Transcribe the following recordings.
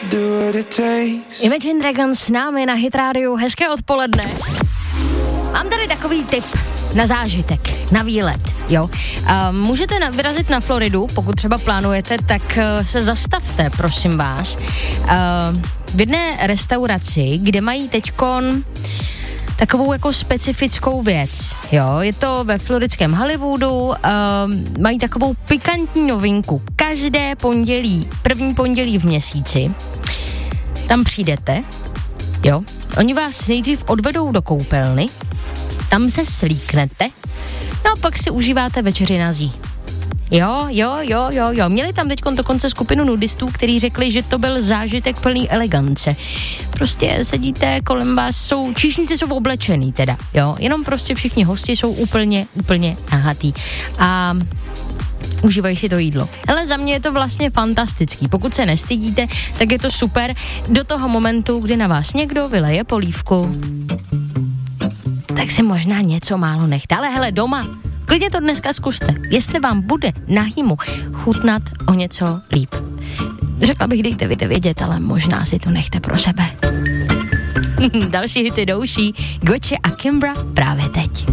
Imagine Dragons s námi na Hit Radio, hezké odpoledne. Mám tady takový tip na zážitek, na výlet, jo. Můžete vyrazit na Floridu, pokud třeba plánujete, tak se zastavte, prosím vás, v jedné restauraci, kde mají teďkon takovou jako specifickou věc, jo. Je to ve floridském Hollywoodu, mají takovou pikantní novinku. Každé pondělí, první pondělí v měsíci, tam přijdete, jo. Oni vás nejdřív odvedou do koupelny, tam se slíknete, no a pak si užíváte večeři na zí. Jo. Měli tam teďkon dokonce skupinu nudistů, kteří řekli, že to byl zážitek plný elegance. Prostě sedíte, kolem vás číšníci jsou oblečený teda, jo. Jenom prostě všichni hosti jsou úplně nahatý. A užívají si to jídlo. Ale za mě je to vlastně fantastický. Pokud se nestydíte, tak je to super do toho momentu, kdy na vás někdo vyleje polívku. Tak si možná něco málo nechte. Ale hele, doma, klidně to dneska zkuste. Jestli vám bude nahýmu chutnat o něco líp. Řekla bych, dejte vědět, ale možná si to nechte pro sebe. Další hity douší. Gucci a Kimbra právě teď.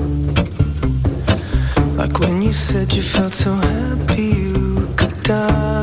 Like when you said you felt so happy you could die.